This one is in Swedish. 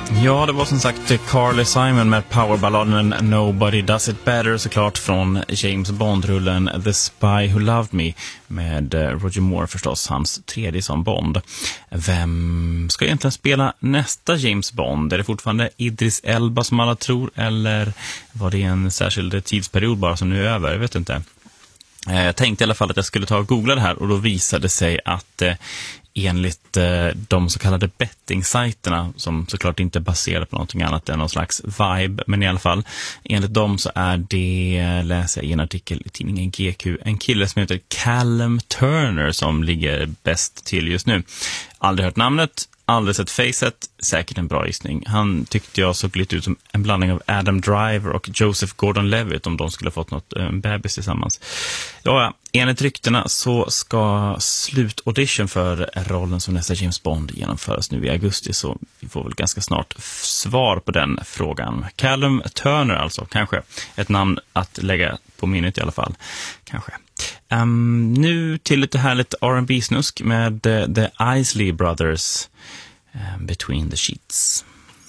Ja, det var som sagt Carly Simon med powerballaden Nobody Does It Better, såklart från James Bond-rullen The Spy Who Loved Me med Roger Moore förstås, hans tredje som Bond. Vem ska egentligen spela nästa James Bond? Är det fortfarande Idris Elba som alla tror, eller var det en särskild tidsperiod bara som nu är över? Jag vet inte. Jag tänkte i alla fall att jag skulle ta och googla det här, och då visade sig att enligt de så kallade betting-sajterna, som såklart inte är baserade på någonting annat än någon slags vibe, men i alla fall, enligt dem så är det, läser jag i en artikel i tidningen GQ, en kille som heter Callum Turner som ligger bäst till just nu. Aldrig hört namnet, aldrig sett facet, säkert en bra gissning. Han tyckte jag såg lite ut som en blandning av Adam Driver och Joseph Gordon-Levitt om de skulle ha fått något bebis tillsammans. Ja, enligt ryktena så ska slutaudition för rollen som nästa James Bond genomföras nu i augusti, så vi får väl ganska snart svar på den frågan. Callum Turner alltså, kanske ett namn att lägga på minnet i alla fall, kanske. Nu till lite härligt R&B-snusk med The Isley Brothers, Between the Sheets.